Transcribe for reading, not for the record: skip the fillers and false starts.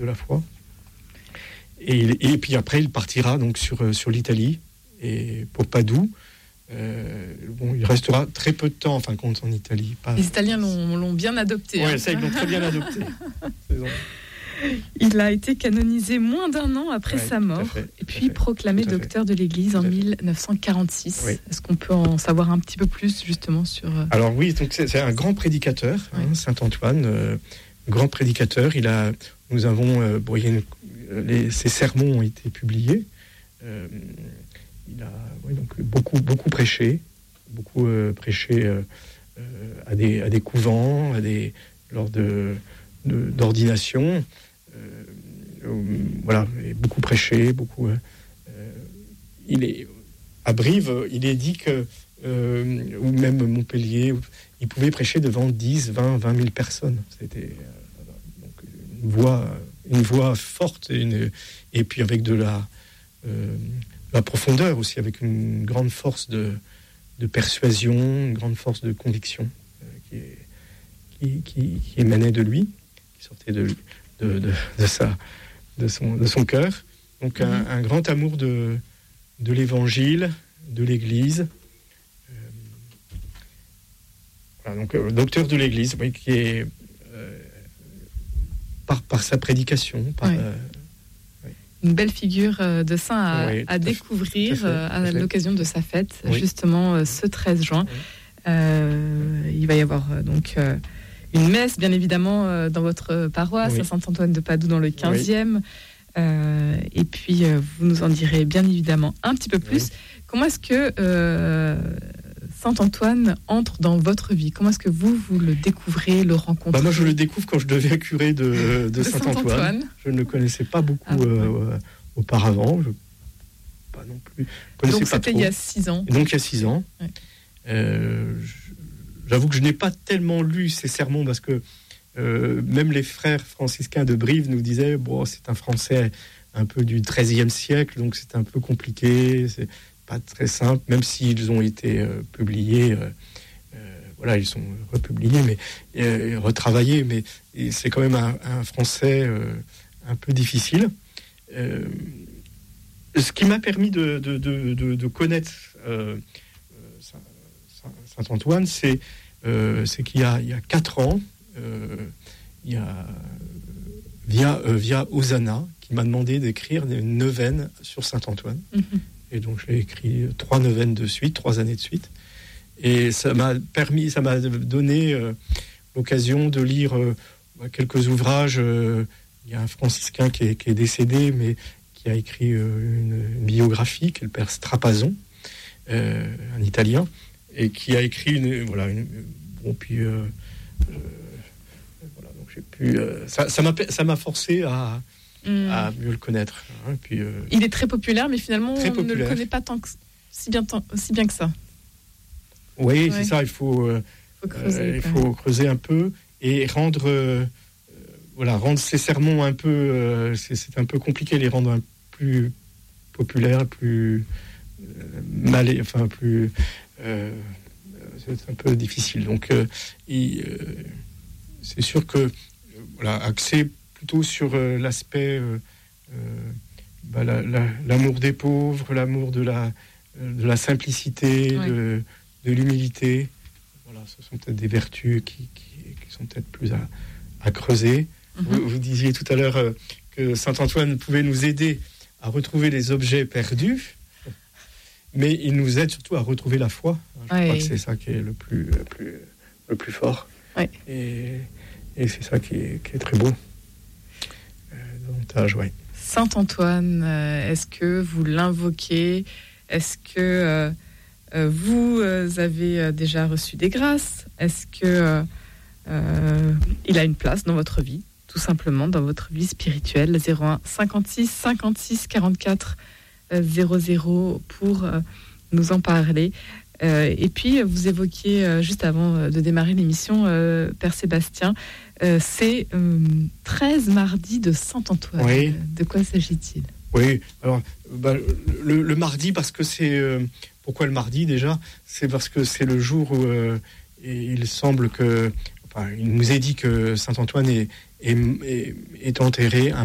de la foi. Et puis après, il partira donc sur l'Italie et pour Padoue. Il restera très peu de temps en fin de compte en Italie. Les Italiens l'ont bien adopté. Oui, ça, ils l'ont très bien adopté. Il a été canonisé moins d'1 an après sa mort, et puis proclamé docteur de l'Église en 1946. Oui. Est-ce qu'on peut en savoir un petit peu plus justement sur... Alors oui, donc c'est un grand prédicateur, Saint Antoine, grand prédicateur. Ses sermons ont été publiés. Il a donc beaucoup prêché, à des couvents, lors d'ordination. Et beaucoup prêché, il est à Brive, il est dit que ou même Montpellier, il pouvait prêcher devant 10, 20 000 personnes. C'était donc une voix forte et puis avec de la profondeur aussi, avec une grande force de persuasion, une grande force de conviction qui émanait de lui, qui sortait de son cœur. Donc un grand amour de l'évangile, de l'Église. Donc docteur de l'Église, qui est par sa prédication, une belle figure de saint à découvrir à l'occasion de sa fête, justement ce 13 juin. Il va y avoir donc une messe, bien évidemment, dans votre paroisse, à Saint-Antoine de Padoue, dans le 15e. Et puis, vous nous en direz bien évidemment un petit peu plus. Comment est-ce que Saint-Antoine entre dans votre vie? Comment est-ce que vous le découvrez, le rencontrez? Moi, je le découvre quand je deviens curé de Saint-Antoine. Je ne le connaissais pas beaucoup auparavant. Pas non plus. Donc, c'était il y a 6 ans. Donc, il y a 6 ans. J'avoue que je n'ai pas tellement lu ces sermons parce que même les frères franciscains de Brive nous disaient c'est un français un peu du XIIIe siècle, donc c'est un peu compliqué, c'est pas très simple, même s'ils ont été publiés, ils sont republiés, mais retravaillés, mais c'est quand même un français un peu difficile. Ce qui m'a permis de connaître Saint-Antoine, c'est qu'il y a 4 ans, il y a via Hosanna qui m'a demandé d'écrire une neuvaine sur Saint-Antoine. Et donc j'ai écrit 3 neuvaines de suite, 3 années de suite. Et ça m'a donné l'occasion de lire quelques ouvrages. Il y a un franciscain qui est décédé, mais qui a écrit une biographie, qui est le père Strapazon, un Italien, et qui a écrit donc j'ai pu. Ça m'a forcé à mieux le connaître. Puis, il est très populaire, mais finalement, on ne le connaît pas si bien que ça. Oui, c'est ça. Il faut creuser un peu et rendre ces sermons un peu. C'est un peu compliqué, les rendre un plus populaires, plus plus. C'est un peu difficile. Donc, c'est sûr que axé plutôt sur l'aspect l'amour des pauvres, l'amour de la simplicité, de l'humilité. Ce sont peut-être des vertus qui sont peut-être plus à creuser. Vous disiez tout à l'heure que Saint-Antoine pouvait nous aider à retrouver les objets perdus, mais il nous aide surtout à retrouver la foi. Je crois que c'est ça qui est le plus fort. Et c'est ça qui est très beau. Davantage, Saint-Antoine, est-ce que vous l'invoquez? Est-ce que vous avez déjà reçu des grâces? Est-ce que il a une place dans votre vie, tout simplement, dans votre vie spirituelle? 01 56 56 44 00 pour nous en parler. Et puis, vous évoquiez, juste avant de démarrer l'émission, Père Sébastien, c'est 13 mardis de Saint-Antoine. Oui. De quoi s'agit-il? Oui, alors, le mardi, parce que c'est... pourquoi le mardi, déjà? C'est parce que c'est le jour où il semble que... il nous est dit que Saint-Antoine est enterré